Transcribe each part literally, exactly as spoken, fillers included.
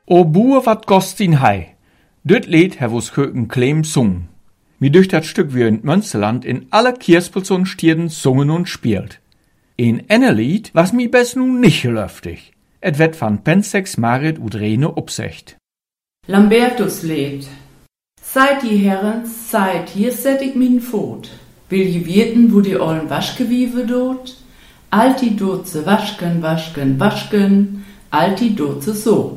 O Boer wat kost ihn hei? Düt Lied ha wos köken Kleem sungen. Mir durch dat Stück wie in Münsterland in aller Kirspels und Stierden sungen und spielt. In ene Lied was mi best nun nicht gelöftig. Et wird van Pensex Marit und Rene upsecht. Lambertuslied. Seid die Herren, seid, hier set ich min Fot. Will je wieten, wo die ollen Waschgewiewe dort? Alti doze waschken, waschken, waschken, alti doze so.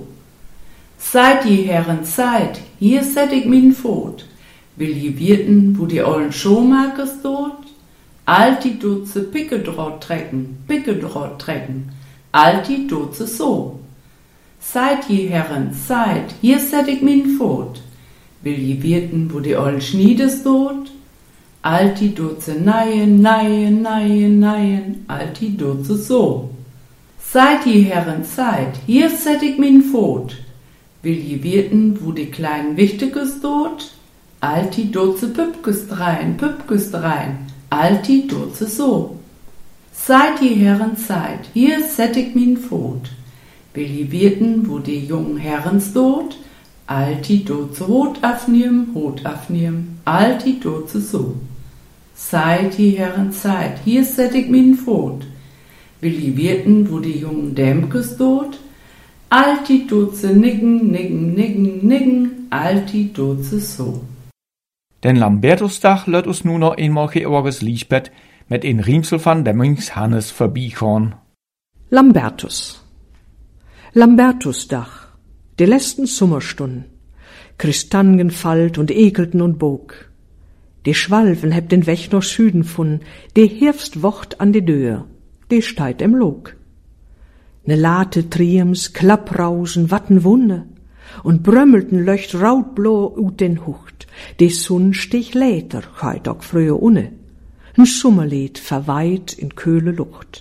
Seid die Herren, seid, hier set ich min Fot. Will je wieten, wo die ollen Schomakers dort? Alti doze Pickedraut trecken, Pickedraut trecken, alti doze so. Seid je Herren, seid, hier set ich min Fot. Will je wieten, wo die ollen Schniedes dort? Alti doze neien, neien, neien, neien, alti doze so. Seid je Herren, seid, hier set ich min Fot. Will je wieten, wo die kleinen Wichtiges dort? Alti doze Püppkes drein, Püppkes drein, alti doze so. Seid je Herren, seid, hier set ich min Fot. Will je wieten, wo die jungen Herrens dort? Alti doze Hot afniem, Hot afniem, alti doze so. Seid je Herren, seid, hier set ich min Fot. Will je wieten, wo die jungen Dämkes dort? Alti doze niggen, niggen, niggen, niggen, alti doze so. Den Lambertusdag lädt us nu noch eenmaal georges Liesbett mit een Riemsel van Demmings Hannes verbiechorn. Lambertus. Lambertusdag, de letzten Sommerstunden. Kristangen fallt und ekelten und bog. De Schwalven heb den Weg noch Süden fun, de Herbst wocht an de Deur, de steit em Log. Ne late Triems, Klapprausen, watten Wunde, und brömmelten löcht rautblau ut den Hucht, de Sunn stich läter, heit auch frühe unne, n Summerlied verweit in köhle Lucht.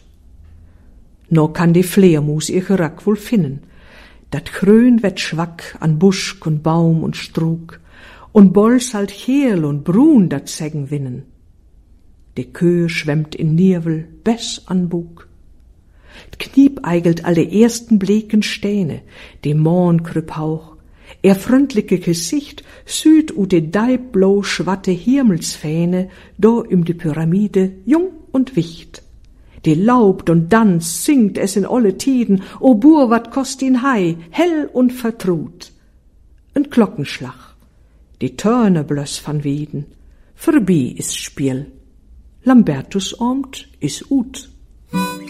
No kann die Fledermus ihr Gerack wohl finden, dat Grün wird schwack an Busch und Baum und Strug, und Bolz halt Heerl und Brun dat Zeggen winnen. De Köhe schwemmt in Nirvel, Bess an Bug. Kniep eigelt alle ersten bleken Stähne, de Morn krüpp Hauch, er freundliche Gesicht süd u de deiblau schwatte Himmelsfähne, do um die Pyramide jung und wicht. De laubt und danst, singt es in alle Tiden, o Boer, wat kost ihn hei, hell und vertrut. Ein Glockenschlag, die Törne blöss van Wieden, vorbei is Spiel, Lambertus omt is ut.